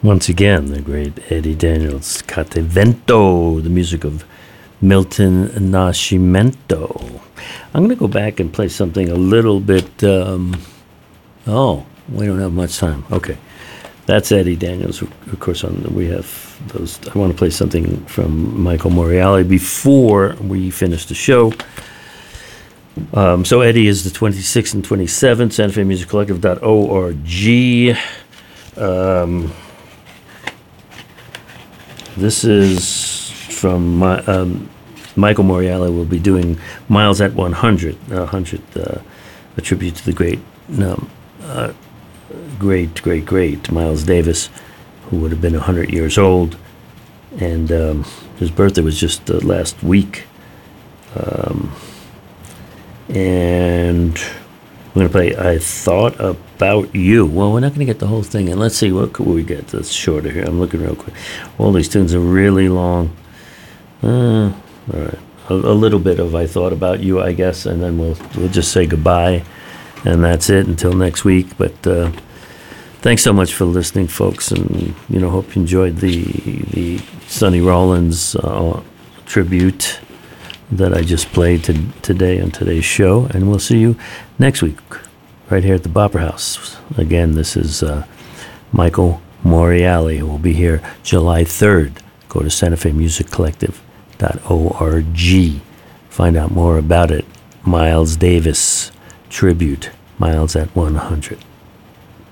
Once again, the great Eddie Daniels, Catevento, the music of Milton Nascimento. I'm going to go back and play something a little bit. We don't have much time. Okay. That's Eddie Daniels. Of course, we have those. I want to play something from Michael Moriali before we finish the show. So Eddie is the 26th and 27th, Santa Fe Music Collective.org. This is from Michael Moriali will be doing Miles at 100, a tribute to the great Miles Davis, who would have been 100 years old. And his birthday was just last week. And we're going to play I Thought About You. Well, we're not going to get the whole thing. And let's see, what could we get that's shorter here? I'm looking real quick. All these tunes are really long. All right. A little bit of I Thought About You, I guess, and then we'll just say goodbye. And that's it until next week. But thanks so much for listening, folks. And, hope you enjoyed the Sonny Rollins tribute that I just played today on today's show. And we'll see you next week right here at the Bopper House. Again, this is Michael Moriali, who will be here July 3rd. Go to Santa Fe Music Collective.org. Find out more about it. Miles Davis tribute, Miles at 100.